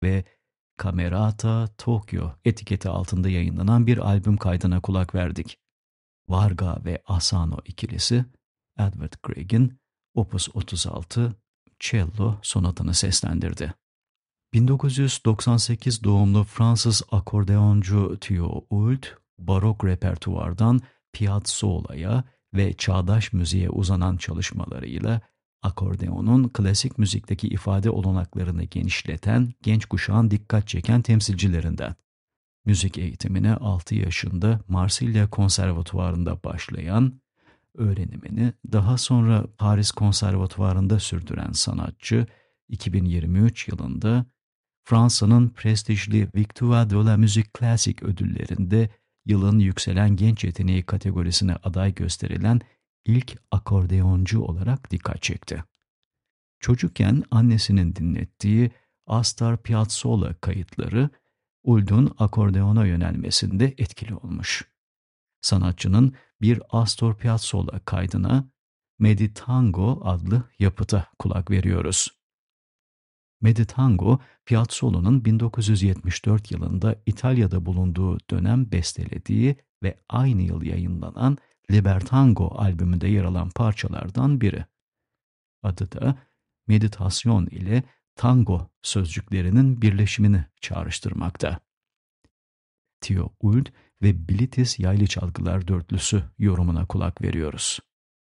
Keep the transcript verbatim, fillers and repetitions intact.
ve Camerata Tokyo etiketi altında yayınlanan bir albüm kaydına kulak verdik. Varga ve Asano ikilisi, Edvard Grieg'in Opus otuz altı Cello sonatını seslendirdi. bin dokuz yüz doksan sekiz doğumlu Fransız akordeoncu Theo Oud, barok repertuvardan Piazzolla'ya ve çağdaş müziğe uzanan çalışmalarıyla akordeonun klasik müzikteki ifade olanaklarını genişleten, genç kuşağın dikkat çeken temsilcilerinden. Müzik eğitimine altı yaşında Marsilya Konservatuvarı'nda başlayan, öğrenimini daha sonra Paris Konservatuvarı'nda sürdüren sanatçı, iki bin yirmi üç yılında Fransa'nın prestijli Victoire de la Musique Classique ödüllerinde yılın yükselen genç yeteneği kategorisine aday gösterilen ilk akordeoncu olarak dikkat çekti. Çocukken annesinin dinlettiği Astor Piazzolla kayıtları, Ould'un akordeona yönelmesinde etkili olmuş. Sanatçının bir Astor Piazzolla kaydına Meditango adlı yapıta kulak veriyoruz. Meditango, Piazzolla'nın bin dokuz yüz yetmiş dört yılında İtalya'da bulunduğu dönem bestelediği ve aynı yıl yayınlanan Libertango albümünde yer alan parçalardan biri. Adı da meditasyon ile tango sözcüklerinin birleşimini çağrıştırmakta. Theo Oud ve Bilitis yaylı çalgılar dörtlüsü yorumuna kulak veriyoruz.